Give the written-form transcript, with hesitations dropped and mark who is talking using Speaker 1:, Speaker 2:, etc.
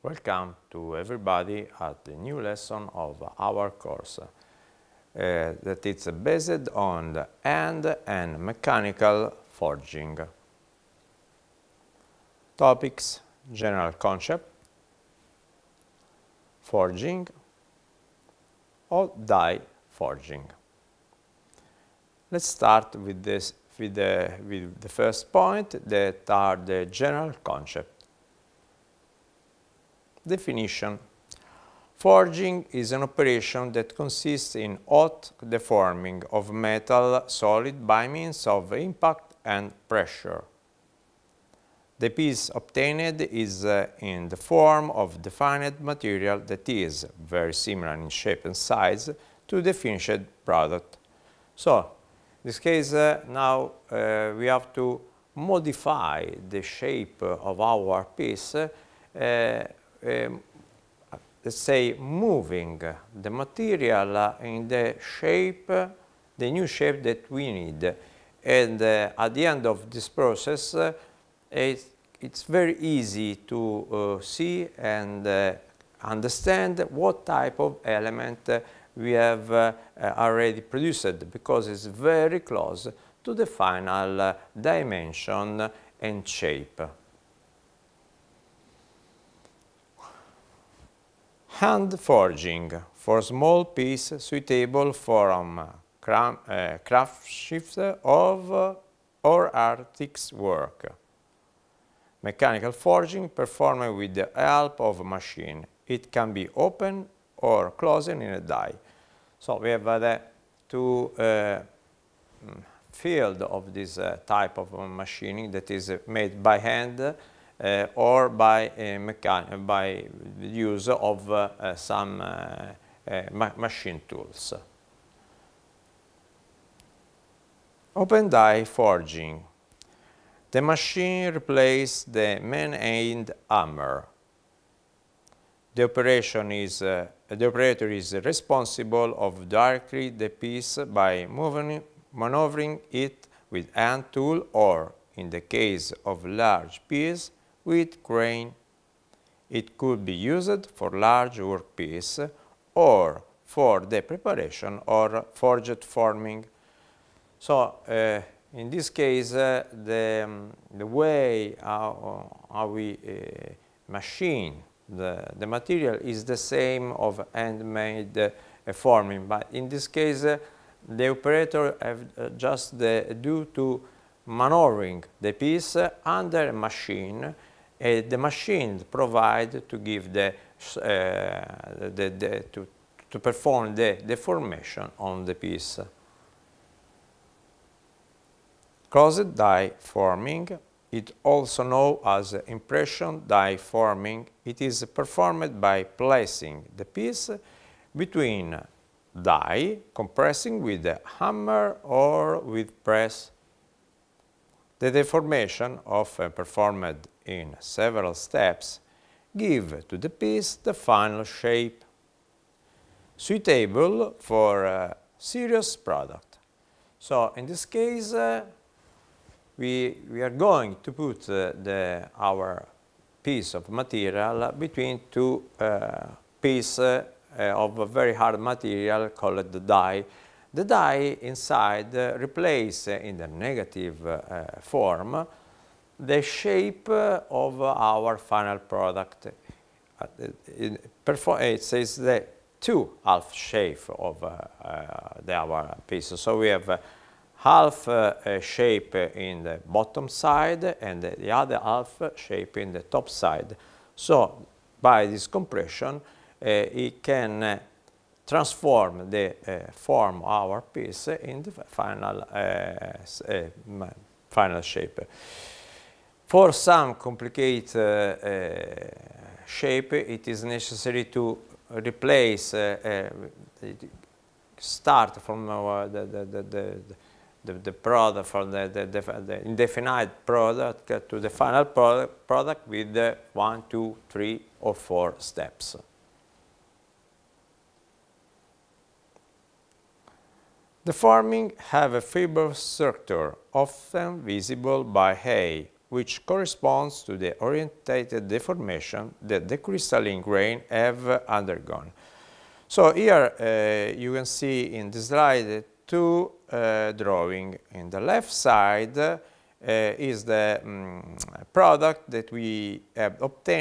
Speaker 1: Welcome to everybody at the new lesson of our course that is based on the hand and mechanical forging. Topics: general concept, forging, or die forging. Let's start with the first point, that are the general concept. Definition: forging is an operation that consists in hot deforming of metal solid by means of impact and pressure. The piece obtained is in the form of defined material that is very similar in shape and size to the finished product. So, in this case, now we have to modify the shape of our piece, let's say moving the material in the shape, the new shape that we need. And at the end of this process, it's very easy to see and understand what type of element we have already produced, because it's very close to the final dimension and shape. Hand forging for small piece suitable for craftsmanship or artistic work. Mechanical forging performed with the help of a machine. It can be open or closed in a die. So we have the two fields of this type of machining, that is made by hand or by the use of some machine tools. Open die forging. The machine replaces the man-made hammer. The operator is responsible of directly the piece by maneuvering it with hand tool, or, in the case of large piece, with crane. It could be used for large workpiece or for the preparation or forged forming. So, in this case, the way how we machine the material is the same of handmade forming, but in this case, the operator have just the due to maneuvering the piece under a machine. The machine provide to give to perform the deformation on the piece. Closed die forming, it also known as impression die forming. It is performed by placing the piece between die, compressing with a hammer or with press. The deformation, often performed in several steps, give to the piece the final shape, suitable for a serious product. So, in this case, we are going to put our piece of material between two pieces of a very hard material called the die. The die inside replace in the negative form the shape of our final product. It says the two half shape of our piece. So we have half shape in the bottom side and the other half shape in the top side. So by this compression, it can transform the form of our piece in the final shape. For some complicated shape, it is necessary to replace, start from the product, from the indefinite product to the final product with 1, 2, 3, or 4 steps. The forming have a fibrous structure, often visible by A, which corresponds to the orientated deformation that the crystalline grain have undergone. So here you can see in the slide two drawings. In the left side is the product that we have obtained